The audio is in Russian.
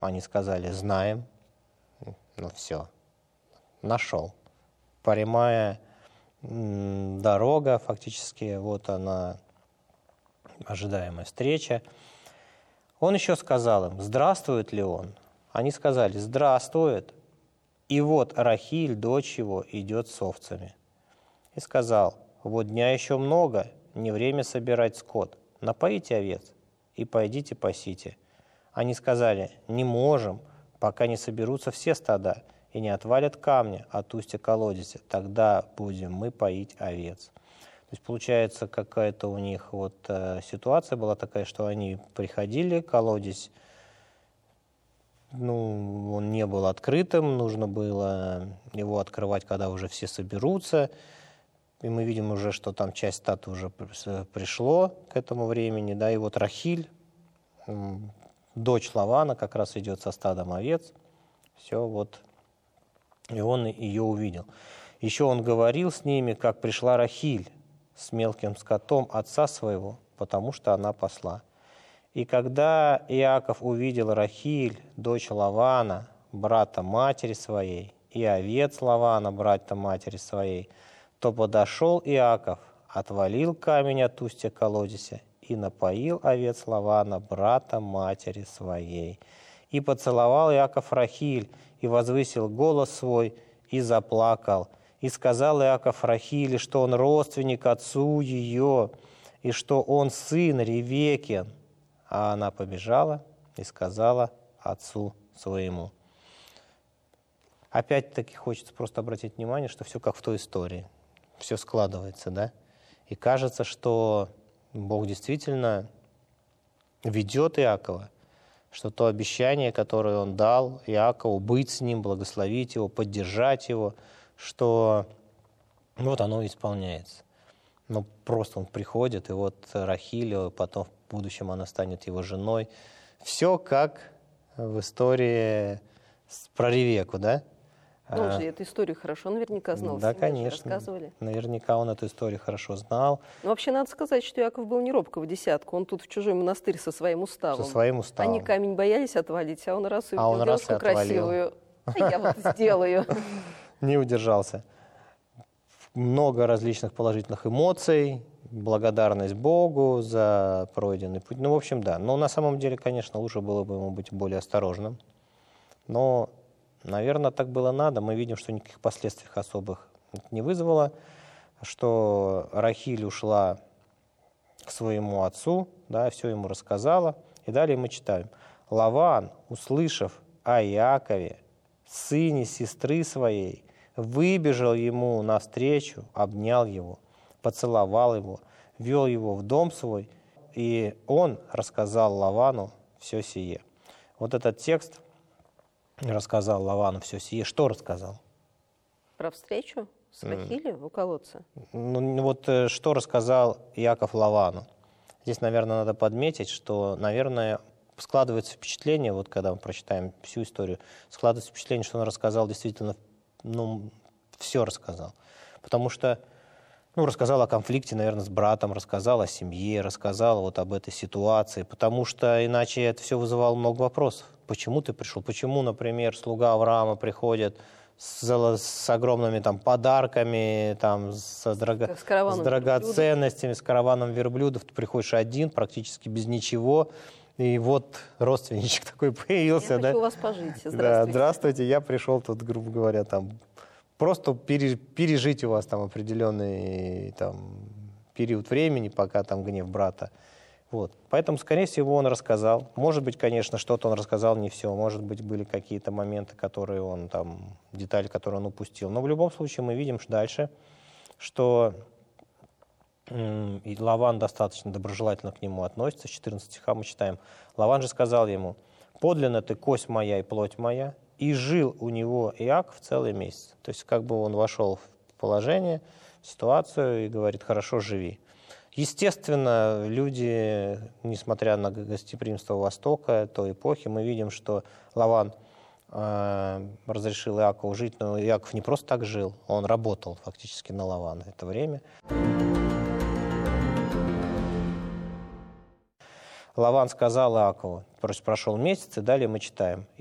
Они сказали: знаем. Ну все, нашел. Прямая дорога, фактически, вот она, ожидаемая встреча. Он еще сказал им: здравствует ли он? Они сказали: здравствует. И вот Рахиль, дочь его, идет с овцами. И сказал: вот дня еще много, не время собирать скот. Напоите овец и пойдите пасите. Они сказали: не можем, пока не соберутся все стада и не отвалят камни от устья колодезя, тогда будем мы поить овец. То есть получается, какая-то у них вот ситуация была такая, что они приходили, колодец, он не был открытым, нужно было его открывать, когда уже все соберутся. И мы видим уже, что там часть стада уже пришло к этому времени, да, и вот Рахиль, дочь Лавана, как раз идет со стадом овец, все вот, и он ее увидел. Еще он говорил с ними, как пришла Рахиль с мелким скотом отца своего, потому что она пасла. И когда Иаков увидел Рахиль, дочь Лавана, брата матери своей, и овец Лавана, брата матери своей, то подошел Иаков, отвалил камень от устья колодезя и напоил овец Лавана, брата матери своей. И поцеловал Иаков Рахиль, и возвысил голос свой, и заплакал. И сказал Иаков Рахиле, что он родственник отцу ее, и что он сын Ревекин. А она побежала и сказала отцу своему. Опять-таки хочется просто обратить внимание, что все как в той истории. Все складывается, да? И кажется, что Бог действительно ведет Иакова, что то обещание, которое он дал Иакову, быть с ним, благословить его, поддержать его, что вот оно исполняется. Но просто он приходит, и вот Рахиль, потом в будущем она станет его женой. Все как в истории про Ревеку, да? Он же эту историю хорошо наверняка знал. Да, конечно. Рассказывали. Наверняка он эту историю хорошо знал. Но вообще надо сказать, что Иаков был не робкого десятка. Он тут в чужой монастырь со своим уставом. Со своим уставом. Они камень боялись отвалить, а он раз увидел он раз девушку красивую. Я вот сделаю. Не удержался. Много различных положительных эмоций, благодарность Богу за пройденный путь. Ну, в общем, да. Но на самом деле, конечно, лучше было бы ему быть более осторожным. Но, наверное, так было надо. Мы видим, что никаких последствий особых не вызвало, что Рахиль ушла к своему отцу, да, все ему рассказала. И далее мы читаем. Лаван, услышав о Иакове, сыне сестры своей, выбежал ему навстречу, обнял его, поцеловал его, вел его в дом свой, и он рассказал Лавану все сие. Вот этот текст рассказал Лавану все сие. Что рассказал? Про встречу с Рахилью у колодца? Ну вот что рассказал Иаков Лавану? Здесь, наверное, надо подметить, что, наверное, складывается впечатление, вот когда мы прочитаем всю историю, складывается впечатление, что он рассказал действительно, все рассказал. Потому что, рассказал о конфликте, наверное, с братом, рассказал о семье, рассказал вот об этой ситуации, потому что иначе это все вызывало много вопросов. Почему ты пришел? Почему, например, слуга Авраама приходит с огромными там подарками, там, с драгоценностями, с караваном верблюдов, ты приходишь один, практически без ничего, и вот родственничек такой появился. Я хочу у вас пожить. Здравствуйте. Да, здравствуйте, я пришел тут, грубо говоря, там, просто пережить у вас там определенный там, период времени, пока там гнев брата. Вот. Поэтому, скорее всего, он рассказал. Может быть, конечно, что-то он рассказал, не все. Может быть, были какие-то моменты, которые он там, детали, которые он упустил. Но в любом случае мы видим дальше, что и Лаван достаточно доброжелательно к нему относится. С 14 стиха мы читаем. Лаван же сказал ему: «Подлинно ты кость моя и плоть моя». И жил у него Иаков целый месяц. То есть как бы он вошел в положение, в ситуацию и говорит: «Хорошо, живи». Естественно, люди, несмотря на гостеприимство Востока той эпохи, мы видим, что Лаван разрешил Иакову жить, но Иаков не просто так жил, он работал фактически на Лавана это время. Лаван сказал Иакову. Прошел месяц, и далее мы читаем.